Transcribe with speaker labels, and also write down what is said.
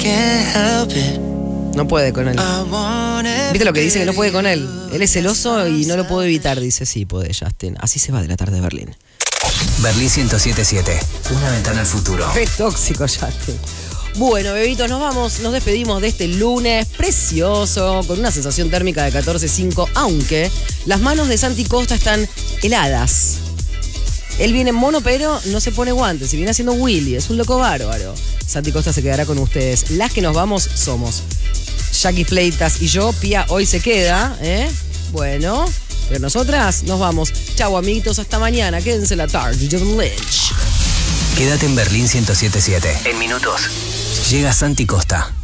Speaker 1: No puede con él. ¿Viste lo que dice? Que no puede con él. Él es celoso y no lo puedo evitar. Dice, sí, puede, Justin. Así se va de la tarde de Berlín.
Speaker 2: Berlín 107.7. Una ventana al futuro.
Speaker 1: Qué tóxico, Justin. Bueno, bebitos, nos vamos, nos despedimos de este lunes precioso, con una sensación térmica de 14.5, aunque las manos de Santi Costa están heladas. Él viene en mono, pero no se pone guantes, y viene haciendo Willy, es un loco bárbaro. Santi Costa se quedará con ustedes. Las que nos vamos somos Jackie Fleitas y yo. Pía hoy se queda, Bueno, pero nosotras nos vamos. Chau, amiguitos, hasta mañana. Quédense en la tarde. John Lynch.
Speaker 2: Quédate en Berlín 107.7. En minutos llega Santi Costa.